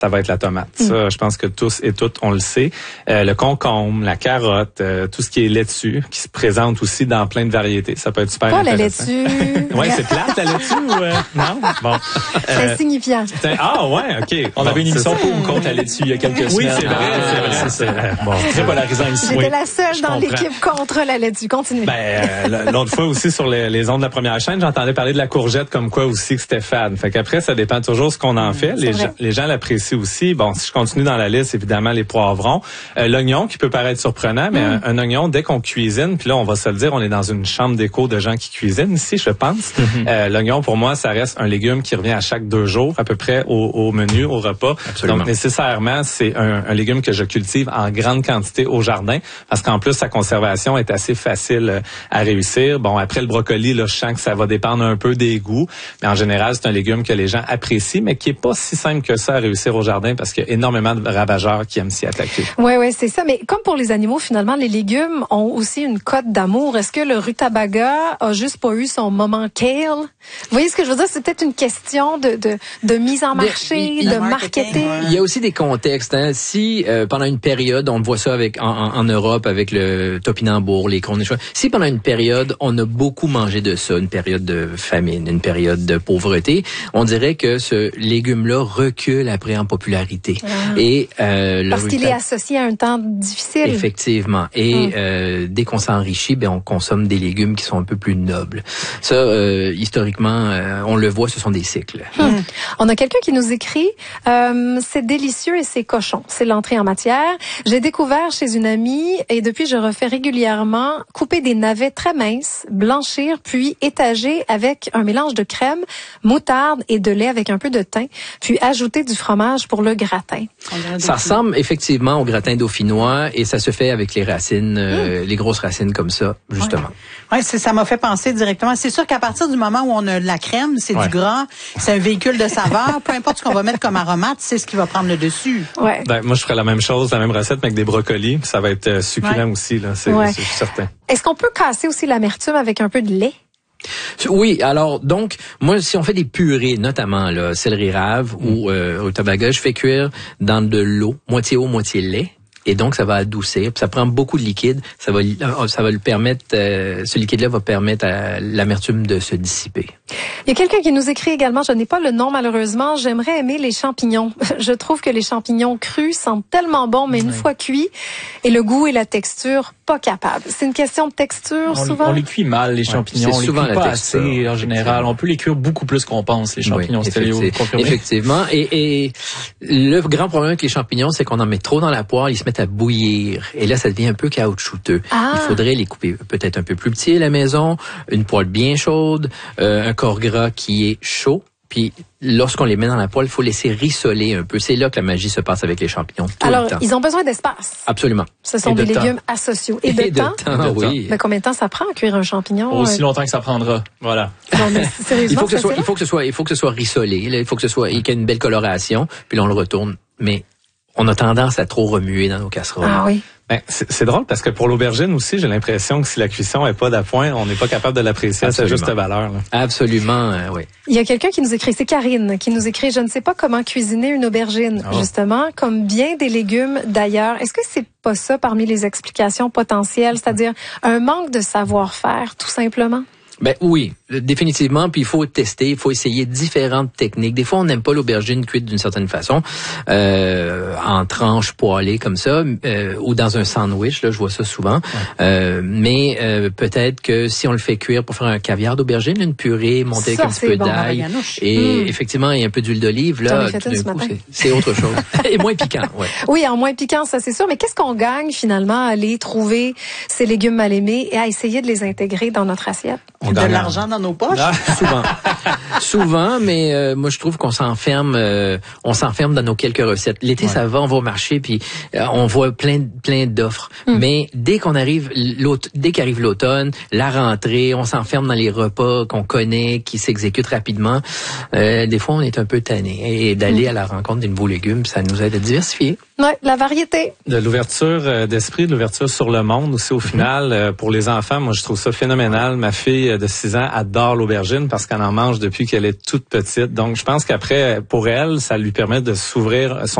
ça va être la tomate. Ça, je pense que tous et toutes, on le sait. Le concombre, la carotte, tout ce qui est laitue, qui se présente aussi dans plein de variétés. Ça peut être super intéressant. La laitue. Oui, c'est plate, la laitue, ou non? Bon. C'est insignifiant. Ah, ouais, OK. On avait une émission pour ou contre la laitue il y a quelques semaines. Oui, c'est vrai. C'est bon, très polarisant ici. J'étais la seule dans l'équipe contre la laitue. Continue. L'autre fois aussi, sur les ondes de la première chaîne, j'entendais parler de la courgette comme quoi aussi que c'était fade. Fait qu'après, ça dépend toujours ce qu'on en fait. Les gens l'apprécient aussi. Bon, si je continue dans la liste, évidemment, les poivrons. L'oignon, qui peut paraître surprenant, mais un oignon, dès qu'on cuisine, puis là, on va se le dire, on est dans une chambre d'écho de gens qui cuisinent ici, je pense. L'oignon, pour moi, ça reste un légume qui revient à chaque 2 jours, à peu près, au menu, au repas. Absolument. Donc, nécessairement, c'est un légume que je cultive en grande quantité au jardin, parce qu'en plus, sa conservation est assez facile à réussir. Bon, après le brocoli, là, je sens que ça va dépendre un peu des goûts, mais en général, c'est un légume que les gens apprécient, mais qui est pas si simple que ça à réussir au jardin, parce qu'il y a énormément de ravageurs qui aiment s'y attaquer. Oui, c'est ça. Mais comme pour les animaux, finalement, les légumes ont aussi une cote d'amour. Est-ce que le rutabaga a juste pas eu son moment kale? Vous voyez ce que je veux dire? C'est peut-être une question de mise en marché, de marketing. Il y a aussi des contextes. Hein. Si pendant une période, on voit ça en Europe avec le topinambour, les crônes, si pendant une période, on a beaucoup mangé de ça, une période de famine, une période de pauvreté, on dirait que ce légume-là recule après en popularité. Et parce qu'il est associé à un temps difficile. Effectivement. Et dès qu'on s'enrichit, on consomme des légumes qui sont un peu plus nobles. Ça, historiquement, on le voit, ce sont des cycles. On a quelqu'un qui nous écrit c'est délicieux et c'est cochon. C'est l'entrée en matière. J'ai découvert chez une amie et depuis je refais régulièrement couper des navets très minces, blanchir puis étager avec un mélange de crème, moutarde et de lait avec un peu de thym, puis ajouter du fromage pour le gratin. Ça ressemble effectivement au gratin dauphinois et ça se fait avec les racines, les grosses racines comme ça, justement. Ouais, ça m'a fait penser directement. C'est sûr qu'à partir du moment où on a de la crème, c'est du gras, c'est un véhicule de saveur. Peu importe ce qu'on va mettre comme aromate, c'est ce qui va prendre le dessus. Ouais. Moi, je ferais la même chose, la même recette, mais avec des brocolis. Ça va être succulent aussi, là. C'est certain. Est-ce qu'on peut casser aussi l'amertume avec un peu de lait? Oui, alors donc moi si on fait des purées, notamment là, céleri rave ou rutabaga, je fais cuire dans de l'eau, moitié eau, moitié lait. Et donc, ça va adoucir. Puis ça prend beaucoup de liquide. Ça va le permettre. Ce liquide-là va permettre à l'amertume de se dissiper. Il y a quelqu'un qui nous écrit également. Je n'ai pas le nom malheureusement. J'aimerais aimer les champignons. Je trouve que les champignons crus sentent tellement bon, mais une fois cuits, et le goût et la texture, pas capable. C'est une question de texture souvent. On les cuit mal les champignons. C'est on les souvent cuit pas assez en général. On peut les cuire beaucoup plus qu'on pense les champignons stéréo. Effectivement. Et le grand problème avec les champignons, c'est qu'on en met trop dans la poêle, ils se mettent à bouillir. Et là, ça devient un peu caoutchouteux. Il faudrait les couper peut-être un peu plus petits à la maison, une poêle bien chaude, un corps gras qui est chaud. Puis lorsqu'on les met dans la poêle, il faut laisser rissoler un peu. C'est là que la magie se passe avec les champignons. Alors, ils ont besoin d'espace. Absolument. Ce sont des légumes asociaux. Et de temps? Oui. Mais combien de temps ça prend à cuire un champignon? Aussi longtemps que ça prendra. Voilà. Non, mais sérieusement, il faut que ce soit rissolé. Là, il faut que il y ait une belle coloration. Puis là, on le retourne. Mais on a tendance à trop remuer dans nos casseroles. Ah oui. C'est drôle parce que pour l'aubergine aussi, j'ai l'impression que si la cuisson est pas d'appoint, on n'est pas capable de l'apprécier à sa juste valeur. Là. Absolument, oui. Il y a quelqu'un qui nous écrit, c'est Karine, qui nous écrit « Je ne sais pas comment cuisiner une aubergine. » Justement, comme bien des légumes d'ailleurs. Est-ce que c'est pas ça parmi les explications potentielles, c'est-à-dire un manque de savoir-faire, tout simplement? Oui, définitivement. Puis il faut tester, il faut essayer différentes techniques. Des fois, on n'aime pas l'aubergine cuite d'une certaine façon, en tranches poêlées comme ça, ou dans un sandwich. Là, je vois ça souvent. Mais peut-être que si on le fait cuire pour faire un caviar d'aubergine, une purée montée avec un petit peu d'ail, et effectivement, il y a un peu d'huile d'olive. Là, tout d'un coup, c'est autre chose. Et moins piquant. Ouais. Oui, en moins piquant, ça c'est sûr. Mais qu'est-ce qu'on gagne finalement à aller trouver ces légumes mal aimés et à essayer de les intégrer dans notre assiette? De l'argent dans nos poches? Souvent, mais moi je trouve qu'on s'enferme dans nos quelques recettes. L'été ça va, on va au marché puis on voit plein d'offres. Mais dès qu'arrive l'automne, la rentrée, on s'enferme dans les repas qu'on connaît, qui s'exécutent rapidement. Des fois on est un peu tanné et d'aller à la rencontre des nouveaux légumes, ça nous aide à diversifier. Ouais, la variété. De l'ouverture d'esprit, de l'ouverture sur le monde aussi au final. Pour les enfants, moi je trouve ça phénoménal. Ma fille de 6 ans adore adore l'aubergine parce qu'elle en mange depuis qu'elle est toute petite. Donc, je pense qu'après, pour elle, ça lui permet de s'ouvrir